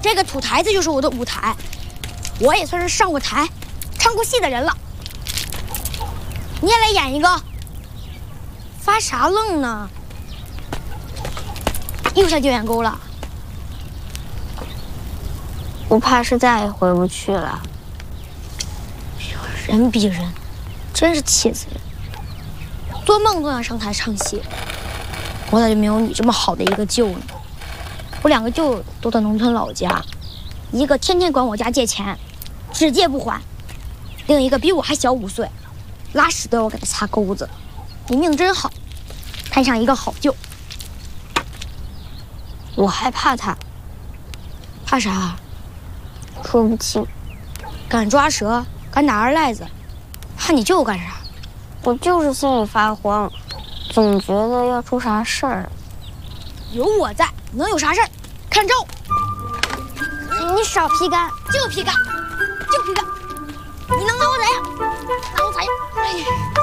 这个土台子就是我的舞台，我也算是上过台、唱过戏的人了。你也来演一个？发啥愣呢？又下电源沟了？ 我怕是再也回不去了。 人比人，真是气死人！做梦都想上台唱戏，我咋就没有你这么好的一个舅呢？我2个舅都在农村老家，一个天天管我家借钱，只借不还；另一个比我还小5岁，拉屎都要我给他擦钩子。你命真好，摊上一个好舅。 我害怕他， 怕啥？ 说不清。 敢抓蛇，敢打2赖子，怕你舅干啥？ 我就是心里发慌，总觉得要出啥事儿。 有我在，能有啥事儿？看招！ 你少皮干， 就皮干，就皮干！你能拿我咋样？拿我咋样？哎呀！